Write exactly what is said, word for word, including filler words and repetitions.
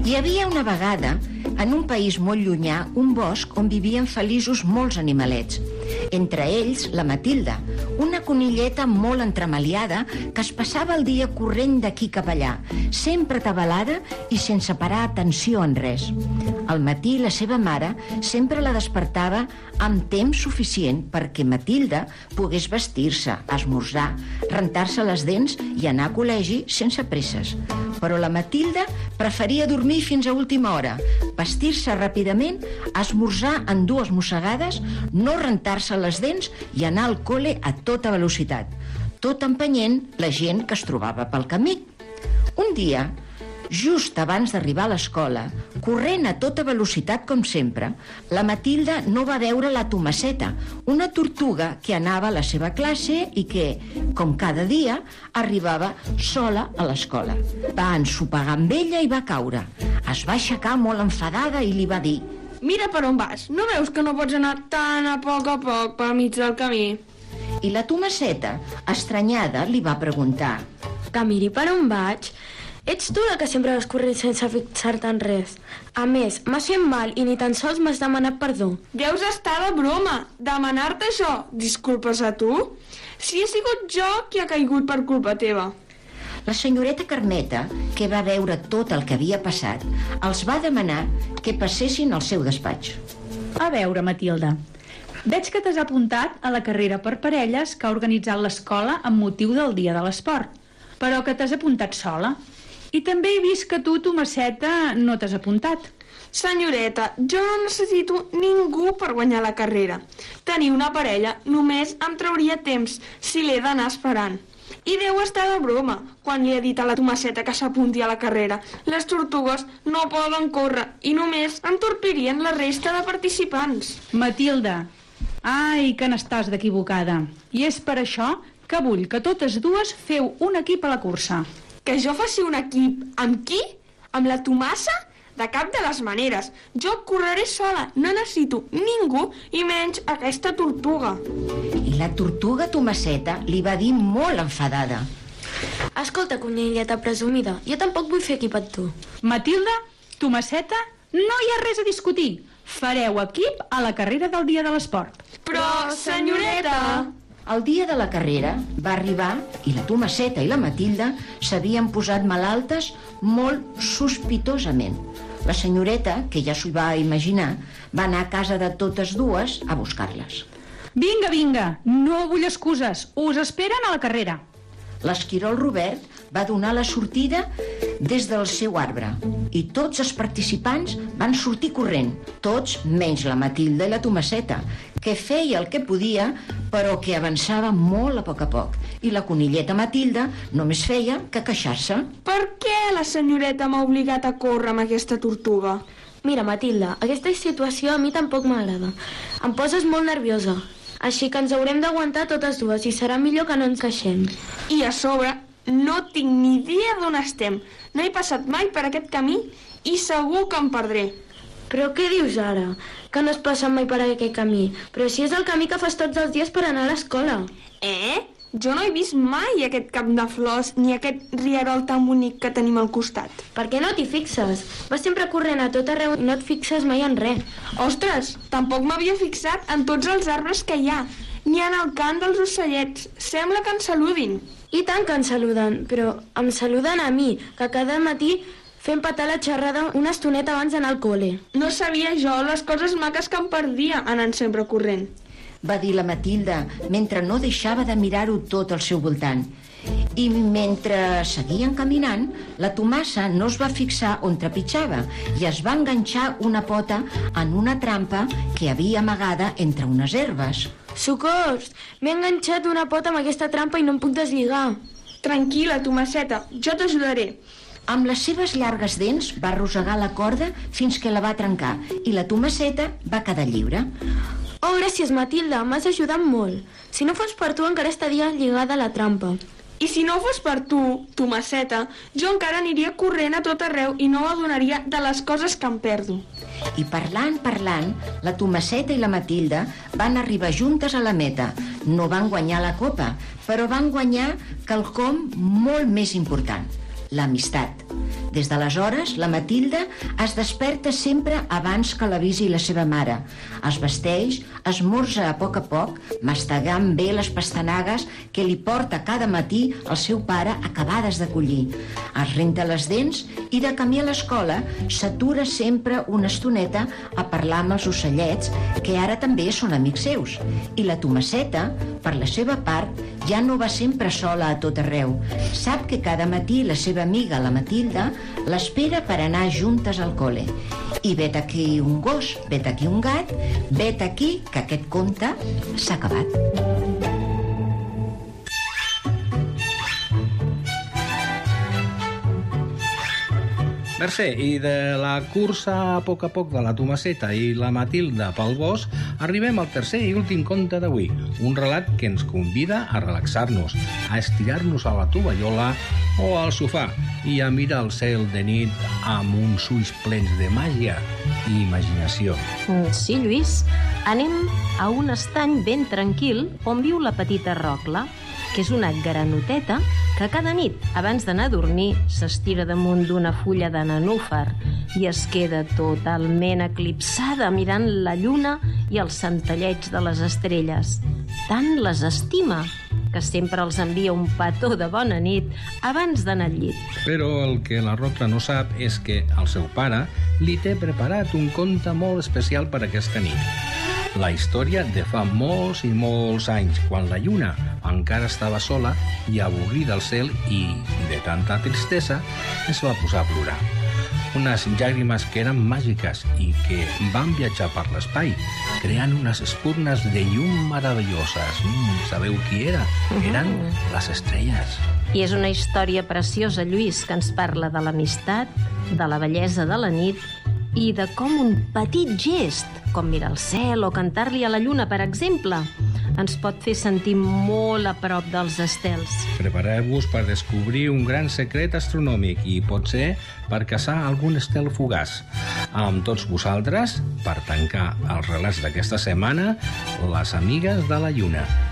Hi havia una vegada, en un país molt llunyà, un bosc on vivien feliços molts animalets. Entre ells, la Matilda, una conilleta molt entremaliada que es passava el dia corrent d'aquí cap allà, sempre atabalada i sense parar atenció en res. Al matí, la seva mare sempre la despertava amb temps suficient perquè Matilda pogués vestir-se, esmorzar, rentar-se les dents i anar a col·legi sense presses. Però la Matilda preferia dormir fins a última hora, vestir-se ràpidament, esmorzar en dues mossegades, no rentar-se les dents i anar al col·le a tota velocitat, tot empenyent la gent que es trobava pel camí. Un dia, just abans d'arribar a l'escola, corrent a tota velocitat com sempre, la Matilda no va veure la Tomasseta, una tortuga que anava a la seva classe i que, com cada dia, arribava sola a l'escola. Va ensopegar amb ella i va caure. Es va aixecar molt enfadada i li va dir: «Mira per on vas, no veus que no pots anar tan a poc a poc pel mig del camí?» I la Tomasseta, estranyada, li va preguntar: «Que miri per on vaig? Ets tu la que sempre vas corrent sense fixar-te en res. A més, m'has fet mal i ni tan sols m'has demanat perdó». «Deus estar de broma, demanar-te això, disculpes a tu? Si he sigut jo qui ha caigut per culpa teva». La senyoreta Carmeta, que va veure tot el que havia passat, els va demanar que passessin al seu despatx. A veure, Matilda, veig que t'has apuntat a la carrera per parelles que ha organitzat l'escola amb motiu del Dia de l'Esport, però que t'has apuntat sola. I també he vist que tu, Tomasseta, no t'has apuntat. Senyoreta, jo no necessito ningú per guanyar la carrera. Tenir una parella només em trauria temps si l'he d'anar esperant. I deu estar de broma quan li he dit a la Tomasseta que s'apunti a la carrera. Les tortugues no poden córrer i només entorpirien la resta de participants. Matilda, ai, que n'estàs d'equivocada. I és per això que vull que totes dues feu un equip a la cursa. Que jo faci un equip amb qui? Amb la Tomassa? De cap de les maneres. Jo correré sola, no necessito ningú i menys aquesta tortuga. I la tortuga Tomasseta li va dir molt enfadada: Escolta, conilleta presumida, jo tampoc vull fer equip amb tu. Matilda, Tomasseta, no hi ha res a discutir. Fareu equip a la carrera del Dia de l'Esport. Però, senyoreta... El dia de la carrera va arribar i la Tomasseta i la Matilda s'havien posat malaltes molt sospitosament. La senyoreta, que ja s'ho va imaginar, va anar a casa de totes dues a buscar-les. Vinga, vinga, no vull excuses, us esperen a la carrera. L'esquirol Robert va donar la sortida des del seu arbre i tots els participants van sortir corrent, tots menys la Matilda i la Tomasseta, que feia el que podia però que avançava molt a poc a poc, i la conilleta Matilda només feia que queixar-se. Per què la senyoreta m'ha obligat a córrer amb aquesta tortuga? Mira, Matilda, aquesta situació a mi tampoc m'agrada. Em poses molt nerviosa. Així que ens haurem d'aguantar totes dues i serà millor que no ens queixem. I a sobre, no tinc ni idea d'on estem. No he passat mai per aquest camí i segur que em perdré. Però què dius ara? Que no has passat mai per aquest camí? Però si és el camí que fas tots els dies per anar a l'escola. Eh? Jo no he vist mai aquest camp de flors ni aquest rierol tan bonic que tenim al costat. Per què no t'hi fixes? Vas sempre corrent a tot arreu i no et fixes mai en res. Ostres, tampoc m'havia fixat en tots els arbres que hi ha, ni en el cant dels ocellets. Sembla que ens saludin. I tant que ens saluden, però em saluden a mi, que cada matí fem petar la xerrada una estoneta abans d'anar al col·le. No sabia jo les coses maques que em perdia anant sempre corrent. Va dir la Matilda, mentre no deixava de mirar-ho tot al seu voltant. I mentre seguien caminant, la Tomassa no es va fixar on trepitjava i es va enganxar una pota en una trampa que havia amagada entre unes herbes. Socors! M'he enganxat una pota amb aquesta trampa i no em puc deslligar. Tranquil·la, Tomasseta, jo t'ajudaré. Amb les seves llargues dents va arrossegar la corda fins que la va trencar i la Tomasseta va quedar lliure. Oh, gràcies, Matilda, m'has ajudat molt. Si no fos per tu encara estaria lligada a la trampa. I si no fos per tu, Tomasseta, jo encara aniria corrent a tot arreu i no m'adonaria de les coses que em perdo. I parlant, parlant, la Tomasseta i la Matilda van arribar juntes a la meta. No van guanyar la copa, però van guanyar quelcom molt més important: l'amistat. Des d'aleshores, la Matilda es desperta sempre abans que l'avisi la seva mare. Es vesteix, esmorza a poc a poc, mastegant bé les pastanagues que li porta cada matí el seu pare acabades de collir. Es renta les dents i de camí a l'escola s'atura sempre una estoneta a parlar amb els ocellets, que ara també són amics seus. I la Tomasseta, per la seva part, ja no va sempre sola a tot arreu. Sap que cada matí la seva amiga, la Matilda, l'espera per anar juntes al col·le. I vet aquí un gos, vet aquí un gat, vet aquí que aquest conte s'ha acabat. Mercè, i de la cursa a poc a poc de la Tomasseta i la Matilda pel bosc, arribem al tercer i últim conte d'avui, un relat que ens convida a relaxar-nos, a estirar-nos a la tovallola o al sofà i a mirar el cel de nit amb uns ulls plens de màgia i imaginació. Sí, Lluís, anem a un estany ben tranquil on viu la petita Rocla, que és una granoteta que cada nit, abans d'anar a dormir, s'estira damunt d'una fulla de nenúfar i es queda totalment eclipsada mirant la lluna i el centelleig de les estrelles. Tant les estima que sempre els envia un petó de bona nit abans d'anar al llit. Però el que la Rocla no sap és que el seu pare li té preparat un conte molt especial per aquesta nit. La història de fa molts i molts anys, quan la lluna encara estava sola i avorrida al cel i, de tanta tristesa, es va posar a plorar. Unes llàgrimes que eren màgiques i que van viatjar per l'espai, creant unes espurnes de llum meravelloses. Mm, sabeu qui era? Eren les estrelles. I és una història preciosa, Lluís, que ens parla de l'amistat, de la bellesa de la nit i de com un petit gest, com mirar el cel o cantar-li a la lluna, per exemple, ens pot fer sentir molt a prop dels estels. Prepareu-vos per descobrir un gran secret astronòmic i potser per caçar algun estel fugaç. Amb tots vosaltres, per tancar els relats d'aquesta setmana, les amigues de la lluna.